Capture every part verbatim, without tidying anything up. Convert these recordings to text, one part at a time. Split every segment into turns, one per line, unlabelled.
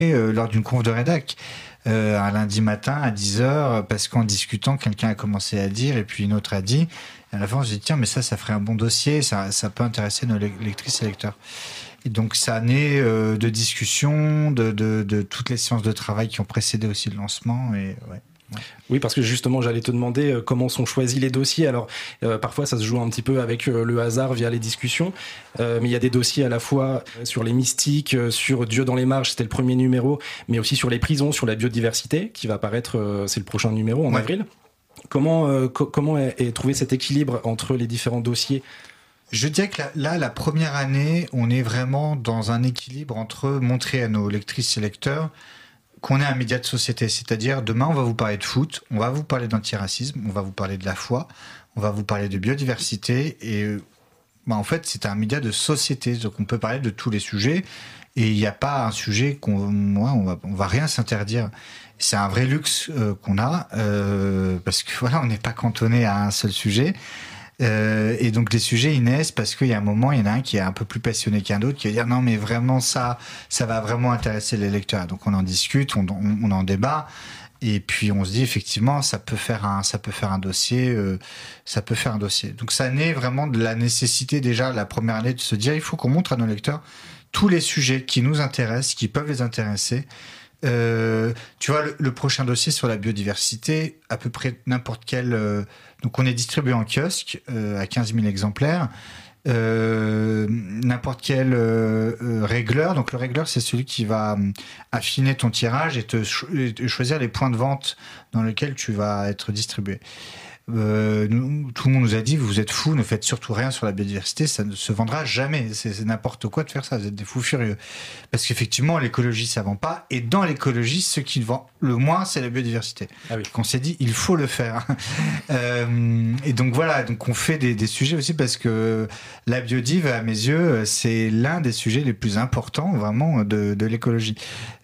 euh, lors d'une conf de rédac. Euh, un lundi matin à dix heures, parce qu'en discutant, quelqu'un a commencé à dire, et puis une autre a dit. Et à la fin, on s'est dit, tiens, mais ça, ça ferait un bon dossier, ça, ça peut intéresser nos lectrices et lecteurs. Et donc, ça naît euh, de discussions, de, de, de toutes les séances de travail qui ont précédé aussi le lancement. Et ouais. Ouais.
Oui, parce que justement, j'allais te demander euh, comment sont choisis les dossiers. Alors, euh, parfois, ça se joue un petit peu avec euh, le hasard via les discussions, euh, mais il y a des dossiers à la fois sur les mystiques, euh, sur Dieu dans les marges, c'était le premier numéro, mais aussi sur les prisons, sur la biodiversité, qui va apparaître, euh, c'est le prochain numéro en ouais. avril. Comment, euh, co- comment est, est trouvé cet équilibre entre les différents dossiers ?
Je dirais que là, là, la première année, on est vraiment dans un équilibre entre montrer à nos lectrices et lecteurs qu'on est un média de société, c'est-à-dire demain on va vous parler de foot, on va vous parler d'antiracisme, on va vous parler de la foi, on va vous parler de biodiversité, et bah, en fait c'est un média de société, donc on peut parler de tous les sujets, et il n'y a pas un sujet qu'on ouais, on va, on va rien s'interdire. C'est un vrai luxe euh, qu'on a, euh, parce que voilà, on n'est pas cantonné à un seul sujet. Euh, et donc les sujets ils naissent parce qu'il y a un moment, il y en a un qui est un peu plus passionné qu'un autre, qui va dire non mais vraiment ça, ça va vraiment intéresser les lecteurs. Donc on en discute, on, on, on en débat, et puis on se dit effectivement ça peut faire un, ça peut faire un dossier, euh, ça peut faire un dossier. Donc ça naît vraiment de la nécessité déjà la première année de se dire il faut qu'on montre à nos lecteurs tous les sujets qui nous intéressent, qui peuvent les intéresser. Euh, tu vois, le, le prochain dossier sur la biodiversité, à peu près n'importe quel... Euh, donc on est distribué en kiosque euh, à quinze mille exemplaires. Euh, n'importe quel euh, euh, régleur, donc le régleur c'est celui qui va euh, affiner ton tirage et te cho- et choisir les points de vente dans lesquels tu vas être distribué. Euh, nous, tout le monde nous a dit vous êtes fous, ne faites surtout rien sur la biodiversité, ça ne se vendra jamais, c'est, c'est n'importe quoi de faire ça, vous êtes des fous furieux, parce qu'effectivement l'écologie ça vend pas, et dans l'écologie ce qui vend le moins c'est la biodiversité. Ah oui. Donc on s'est dit il faut le faire. euh, et donc voilà, donc on fait des, des sujets aussi, parce que la biodive à mes yeux c'est l'un des sujets les plus importants vraiment de, de l'écologie.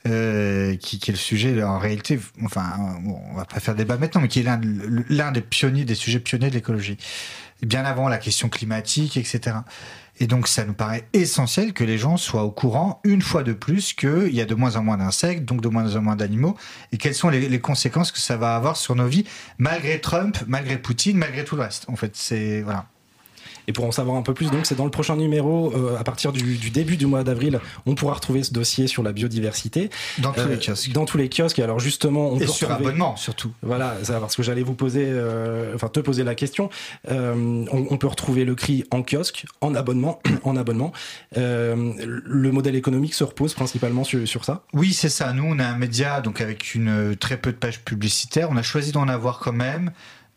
Euh, qui, qui est le sujet en réalité, enfin bon, on va pas faire débat maintenant, mais qui est l'un, l'un des pionniers, des sujets pionniers de l'écologie, bien avant la question climatique, et cetera. Et donc ça nous paraît essentiel que les gens soient au courant une fois de plus qu'il y a de moins en moins d'insectes, donc de moins en moins d'animaux, et quelles sont les, les conséquences que ça va avoir sur nos vies, malgré Trump, malgré Poutine, malgré tout le reste. En fait, c'est voilà.
Et pour en savoir un peu plus, donc c'est dans le prochain numéro, euh, à partir du, du début du mois d'avril, on pourra retrouver ce dossier sur la biodiversité.
Dans tous
euh,
les kiosques.
Dans tous les kiosques. Et alors justement, on
et
peut
sur
retrouver...
abonnement surtout.
Voilà, c'est parce que j'allais vous poser, euh, enfin te poser la question. Euh, on, on peut retrouver le cri en kiosque, en abonnement, en abonnement. Euh, le modèle économique se repose principalement sur, sur ça.
Oui, c'est ça. Nous, on a un média donc avec une très peu de pages publicitaires. On a choisi d'en avoir quand même.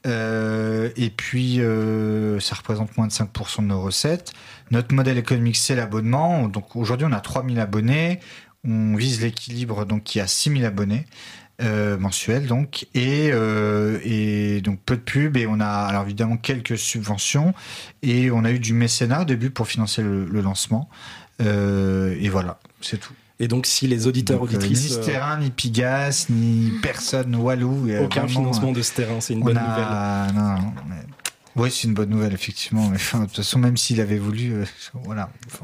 Euh, et puis euh, ça représente moins de cinq pour cent de nos recettes. Notre modèle économique c'est l'abonnement, donc aujourd'hui on a trois mille abonnés, on vise l'équilibre donc qui a six mille abonnés euh, mensuels donc, et, euh, et donc peu de pub, et on a alors évidemment quelques subventions, et on a eu du mécénat au début pour financer le, le lancement, euh, et voilà, c'est tout.
Et donc, si les auditeurs, donc, auditrices...
Euh, ni Stérin, euh... ni Pigasse, ni personne, Walou...
Aucun vraiment, financement de Stérin, c'est une bonne
a...
nouvelle.
Non, non, mais... Oui, c'est une bonne nouvelle, effectivement. Mais enfin, de toute façon, même s'il avait voulu... Euh, voilà. Enfin...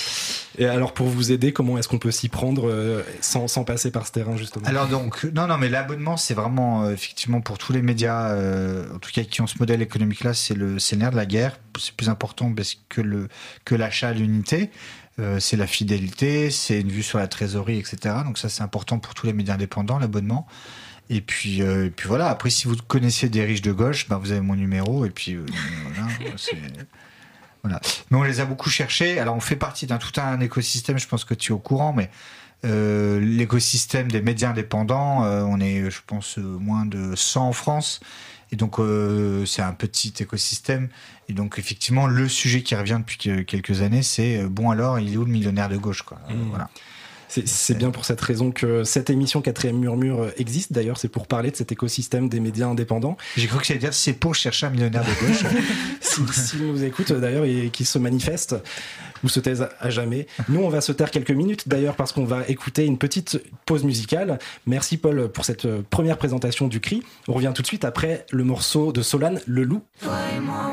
Et alors, pour vous aider, comment est-ce qu'on peut s'y prendre euh, sans, sans passer par Stérin, justement ?
Alors donc, non, non, mais l'abonnement, c'est vraiment, euh, effectivement, pour tous les médias, euh, en tout cas qui ont ce modèle économique-là, c'est le, c'est le nerf de la guerre. C'est plus important parce que, le, que l'achat à l'unité. Euh, c'est la fidélité, c'est une vue sur la trésorerie, et cetera. Donc ça, c'est important pour tous les médias indépendants, l'abonnement. Et puis, euh, et puis voilà, après, si vous connaissez des riches de gauche, ben, vous avez mon numéro, et puis euh, voilà, c'est... Voilà. Mais on les a beaucoup cherchés. Alors, on fait partie d'un tout un écosystème, je pense que tu es au courant, mais euh, l'écosystème des médias indépendants, euh, on est, je pense, moins de cent en France. Et donc, euh, c'est un petit écosystème. Et donc, effectivement, le sujet qui revient depuis quelques années, c'est bon, alors, il est où le millionnaire de gauche, quoi. Mmh. Voilà.
C'est, c'est bien pour cette raison que cette émission Quatrième Murmure existe. D'ailleurs, c'est pour parler de cet écosystème des médias indépendants.
J'ai cru que j'allais dire c'est pour chercher un millionnaire de gauche.
S'il si nous écoute d'ailleurs et qu'il se manifeste ou se taise à jamais. Nous, on va se taire quelques minutes d'ailleurs parce qu'on va écouter une petite pause musicale. Merci Paul pour cette première présentation du cri. On revient tout de suite après le morceau de Solane, Le Loup.